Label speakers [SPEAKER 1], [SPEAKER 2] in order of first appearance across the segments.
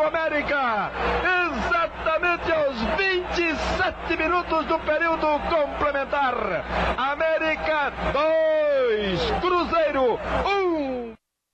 [SPEAKER 1] América, exatamente aos 27 minutos do período complementar. América 2, Cruzeiro 1.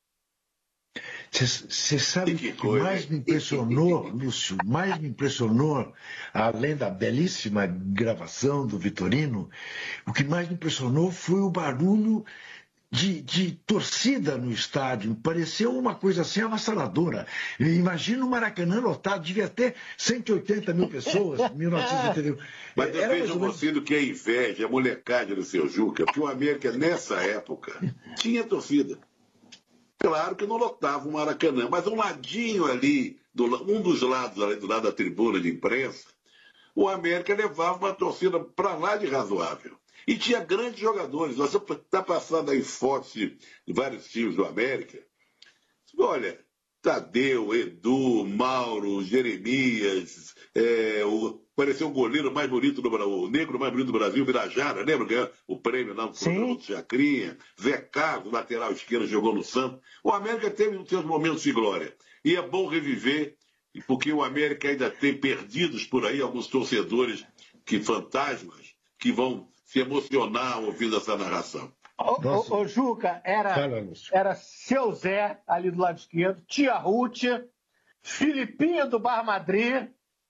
[SPEAKER 2] Você sabe o que mais me impressionou, Lúcio? Mais me impressionou, além da belíssima gravação do Vitorino, o que mais me impressionou foi o barulho de torcida no estádio. Pareceu uma coisa assim avassaladora. Imagina o Maracanã lotado, devia ter 180 mil pessoas em 1981.
[SPEAKER 3] Mas veja você do que é inveja, a molecagem do seu Juca, porque o América, nessa época, tinha torcida. Claro que não lotava o Maracanã, mas um ladinho ali, um dos lados ali, do lado da tribuna de imprensa, o América levava uma torcida para lá de razoável. E tinha grandes jogadores. Você está passando aí fotos de vários times do América. Olha, Tadeu, Edu, Mauro, Jeremias, pareceu o goleiro mais bonito do Brasil, o negro mais bonito do Brasil, Birajara, lembra? Ganhou o prêmio lá no programa do Chacrinha. Zé Carlos, lateral esquerdo, jogou no Santos. O América teve os seus momentos de glória. E é bom reviver, porque o América ainda tem perdidos por aí alguns torcedores fantasmas que vão se emocionar ouvindo essa narração.
[SPEAKER 4] Ô, Juca, era seu Zé, ali do lado esquerdo, tia Ruth, Filipinho do Bar Madrid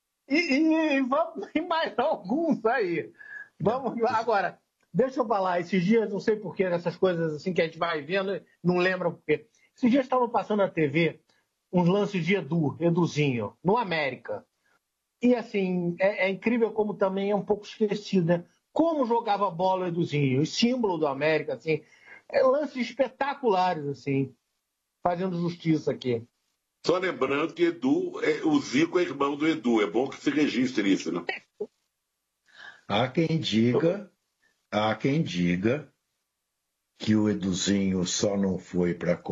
[SPEAKER 4] e mais alguns aí. Vamos agora, deixa eu falar, esses dias, não sei porquê, essas coisas assim que a gente vai vendo, não lembra porquê. Esses dias estavam passando na TV uns lances de Eduzinho, no América. E assim, é incrível como também é um pouco esquecido, né? Como jogava bola o Eduzinho, o símbolo do América, assim, lances espetaculares, assim, fazendo justiça aqui.
[SPEAKER 3] Só lembrando que o Zico é irmão do Edu, é bom que se registre isso, né?
[SPEAKER 2] Há quem diga que o Eduzinho só não foi para